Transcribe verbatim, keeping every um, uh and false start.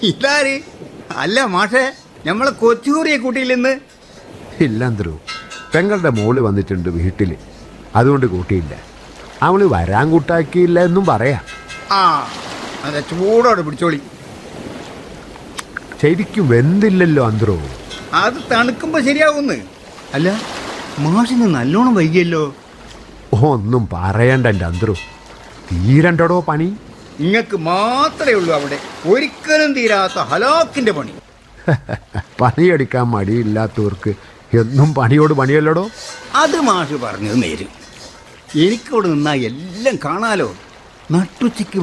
ഇതാര്? അല്ല മാഷേ, നമ്മളെ കൊച്ചൂറിയെ കൂട്ടിയില്ലെന്ന്. ഇല്ലന്ത്രു, പെങ്ങളുടെ മോള് വന്നിട്ടുണ്ട് വീട്ടിൽ, അതുകൊണ്ട് കൂട്ടിയില്ല. അവള് വരാൻ കൂട്ടാക്കിയില്ല എന്നും പറയാം. ആ അതെ, ചൂടോടെ പിടിച്ചോളി. ശരിക്കും വെന്തില്ലല്ലോ അന്ത്രോ. അത് തണുക്കുമ്പോ ശരിയാവുന്ന്. അല്ല മാഷിന്ന് നല്ലോണം വൈകിയല്ലോ. ഒന്നും പറയണ്ട എൻ്റെ അന്ത്രു, തീരണ്ടടോ പണി. ഇങ്ങക്ക് മാത്രമേ ഉള്ളൂ അവിടെ ഒരിക്കലും തീരാത്ത ഹലാക്കിന്റെ പണി. പണിയെടുക്കാൻ മടിയില്ലാത്തവർക്ക് എന്നും പണിയോട് പണിയല്ലടോ. അത് മാഷ് പറഞ്ഞത് നേര്. എനിക്കവിടെ നിന്നാ എല്ലാം കാണാലോ. നട്ടുച്ചയ്ക്ക്